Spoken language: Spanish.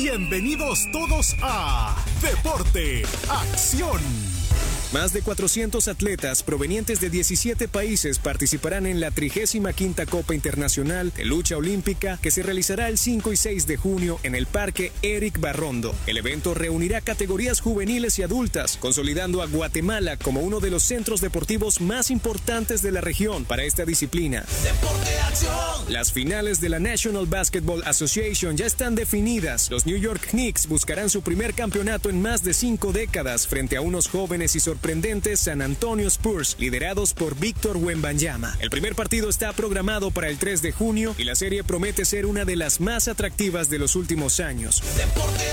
Bienvenidos todos a Deporte, Acción. Más de 400 atletas provenientes de 17 países participarán en la 35ª Copa Internacional de Lucha Olímpica que se realizará el 5 y 6 de junio en el Parque Eric Barrondo. El evento reunirá categorías juveniles y adultas, consolidando a Guatemala como uno de los centros deportivos más importantes de la región para esta disciplina. Deporte, acción. Las finales de la National Basketball Association ya están definidas. Los New York Knicks buscarán su primer campeonato en más de 5 décadas frente a unos jóvenes y sorprendentes San Antonio Spurs, liderados por Víctor Wembanyama. El primer partido está programado para el 3 de junio y la serie promete ser una de las más atractivas de los últimos años. Deporte.